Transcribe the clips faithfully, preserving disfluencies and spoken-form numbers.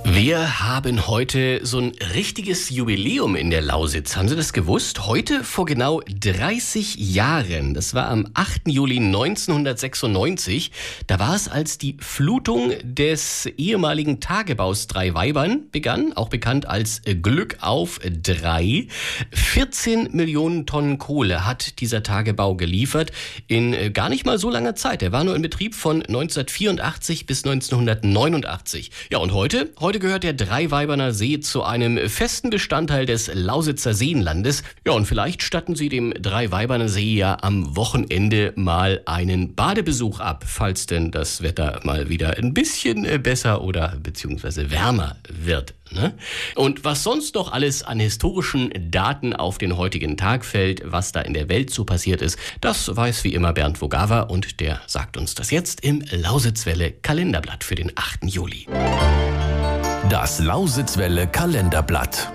Wir haben heute so ein richtiges Jubiläum in der Lausitz. Haben Sie das gewusst? Heute vor genau dreißig Jahren. Das war am achten Juli neunzehnhundertsechsundneunzig. Da war es, als die Flutung des ehemaligen Tagebaus Drei Weibern begann, auch bekannt als Glück auf drei. vierzehn Millionen Tonnen Kohle hat dieser Tagebau geliefert in gar nicht mal so langer Zeit. Er war nur in Betrieb von neunzehnhundertvierundachtzig bis neunzehnhundertneunundachtzig. Ja, und heute, heute gehört der Dreiweiberner See zu einem festen Bestandteil des Lausitzer Seenlandes. Ja, und vielleicht statten Sie dem Dreiweiberner See ja am Wochenende mal einen Badebesuch ab, falls denn das Wetter mal wieder ein bisschen besser oder beziehungsweise wärmer wird. Ne? Und was sonst noch alles an historischen Daten auf den heutigen Tag fällt, was da in der Welt so passiert ist, das weiß wie immer Bernd Vogawa und der sagt uns das jetzt im Lausitzwelle Kalenderblatt für den achten Juli. Das Lausitzwelle Kalenderblatt.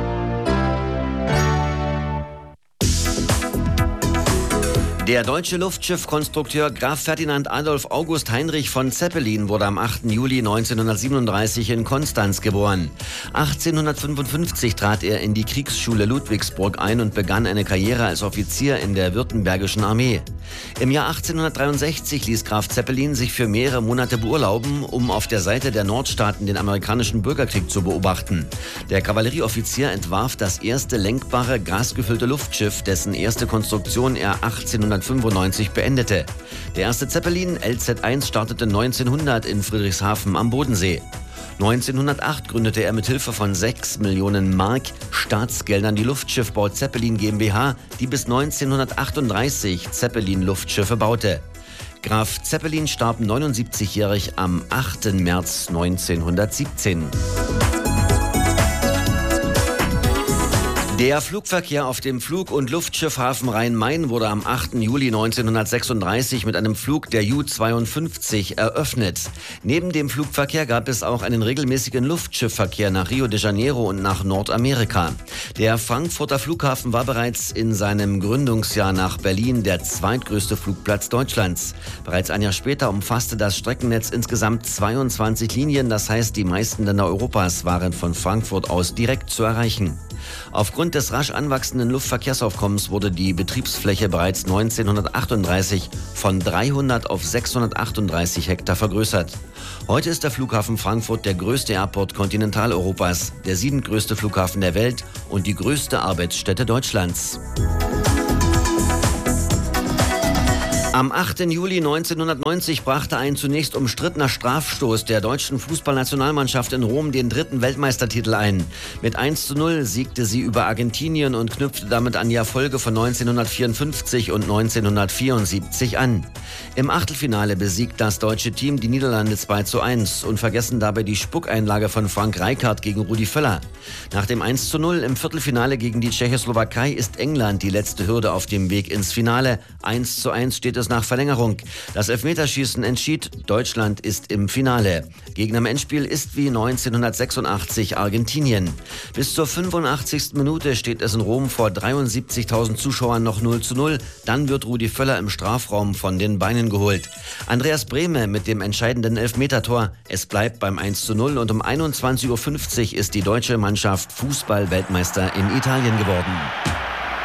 Der deutsche Luftschiffkonstrukteur Graf Ferdinand Adolf August Heinrich von Zeppelin wurde am achten Juli neunzehnhundertsiebenunddreißig in Konstanz geboren. achtzehnhundertfünfundfünfzig trat er in die Kriegsschule Ludwigsburg ein und begann eine Karriere als Offizier in der Württembergischen Armee. Im Jahr achtzehnhundertdreiundsechzig ließ Graf Zeppelin sich für mehrere Monate beurlauben, um auf der Seite der Nordstaaten den amerikanischen Bürgerkrieg zu beobachten. Der Kavallerieoffizier entwarf das erste lenkbare, gasgefüllte Luftschiff, dessen erste Konstruktion er achtzehnhundertfünfundneunzig beendete. Der erste Zeppelin L Z eins startete neunzehnhundert in Friedrichshafen am Bodensee. neunzehnhundertacht gründete er mit Hilfe von sechs Millionen Mark Staatsgeldern die Luftschiffbau Zeppelin GmbH, die bis neunzehnhundertachtunddreißig Zeppelin-Luftschiffe baute. Graf Zeppelin starb neunundsiebzigjährig am achten März neunzehnhundertsiebzehn. Der Flugverkehr auf dem Flug- und Luftschiffhafen Rhein-Main wurde am achten Juli neunzehnhundertsechsunddreißig mit einem Flug der U zweiundfünfzig eröffnet. Neben dem Flugverkehr gab es auch einen regelmäßigen Luftschiffverkehr nach Rio de Janeiro und nach Nordamerika. Der Frankfurter Flughafen war bereits in seinem Gründungsjahr nach Berlin der zweitgrößte Flugplatz Deutschlands. Bereits ein Jahr später umfasste das Streckennetz insgesamt zweiundzwanzig Linien, das heißt, die meisten Länder Europas waren von Frankfurt aus direkt zu erreichen. Aufgrund des rasch anwachsenden Luftverkehrsaufkommens wurde die Betriebsfläche bereits neunzehnhundertachtunddreißig von dreihundert auf sechshundertachtunddreißig Hektar vergrößert. Heute ist der Flughafen Frankfurt der größte Airport Kontinentaleuropas, der siebentgrößte Flughafen der Welt und die größte Arbeitsstätte Deutschlands. Am achten Juli neunzehnhundertneunzig brachte ein zunächst umstrittener Strafstoß der deutschen Fußballnationalmannschaft in Rom den dritten Weltmeistertitel ein. Mit eins zu null siegte sie über Argentinien und knüpfte damit an die Erfolge von neunzehnhundertvierundfünfzig und neunzehnhundertvierundsiebzig an. Im Achtelfinale besiegt das deutsche Team die Niederlande zwei zu eins und vergessen dabei die Spuckeinlage von Frank Rijkaard gegen Rudi Völler. Nach dem eins zu null im Viertelfinale gegen die Tschechoslowakei ist England die letzte Hürde auf dem Weg ins Finale. eins zu eins steht es nach Verlängerung. Das Elfmeterschießen entschied, Deutschland ist im Finale. Gegner im Endspiel ist wie neunzehnhundertsechsundachtzig Argentinien. Bis zur fünfundachtzigsten Minute steht es in Rom vor dreiundsiebzigtausend Zuschauern noch null zu null. Dann wird Rudi Völler im Strafraum von den Beinen geholt. Andreas Brehme mit dem entscheidenden Elfmetertor. Es bleibt beim eins zu null und um einundzwanzig Uhr fünfzig ist die deutsche Mannschaft Fußball-Weltmeister in Italien geworden.